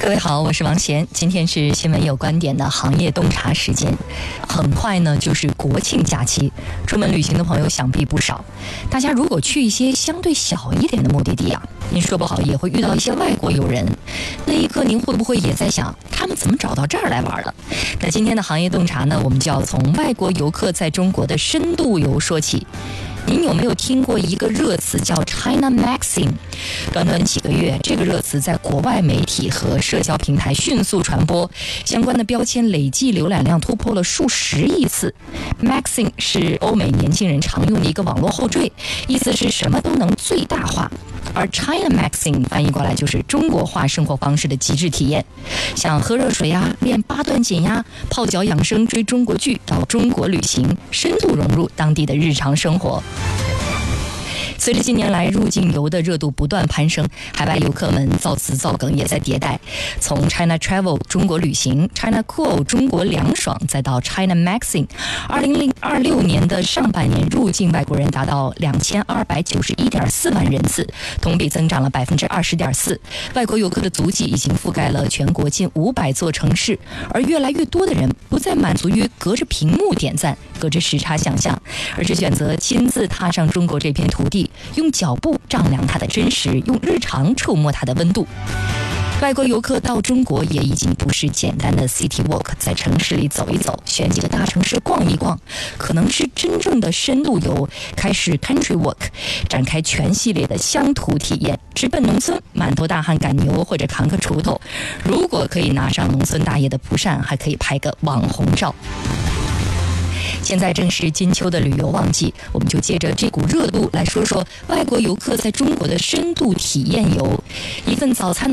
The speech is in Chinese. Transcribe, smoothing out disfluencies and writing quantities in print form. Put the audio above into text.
各位好，我是王贤，今天是新闻有观点的行业洞察时间。很快呢就是国庆假期，出门旅行的朋友想必不少。大家如果去一些相对小一点的目的地啊，您说不好也会遇到一些外国友人，那一刻您会不会也在想，他们怎么找到这儿来玩了？那今天的行业洞察呢，我们就要从外国游客在中国的深度游说起。您有没有听过一个热词叫 China Maxing？ 短短几个月，这个热词在国外媒体和社交平台迅速传播，相关的标签累计浏览量突破了数十亿次。Maxing 是欧美年轻人常用的一个网络后缀，意思是什么都能最大化。而 China Maxing 翻译过来就是中国化生活方式的极致体验，像喝热水呀、练8段减压、泡脚养生、追中国剧，到中国旅行，深度融入当地的日常生活。随着近年来入境游的热度不断攀升，海外游客们造词造梗也在迭代，从 China Travel 中国旅行、China Cool 中国凉爽，再到 China Maxing。 2026年的上半年入境外国人达到2291.4万人次，同比增长了20.4%。外国游客的足迹已经覆盖了全国近500座城市，而越来越多的人不再满足于隔着屏幕点赞、隔着时差想象，而是选择亲自踏上中国这片土地，用脚步丈量它的真实，用日常触摸它的温度。外国游客到中国也已经不是简单的 city walk， 在城市里走一走，选几个大城市逛一逛，可能是真正的深度游，开始 country walk， 展开全系列的乡土体验，直奔农村，满头大汗赶牛或者扛个锄头。如果可以拿上农村大爷的蒲扇，还可以拍个网红照。现在正是金秋的旅游旺季，我们就借着这股热度来说说外国游客在中国的深度体验游。一份早餐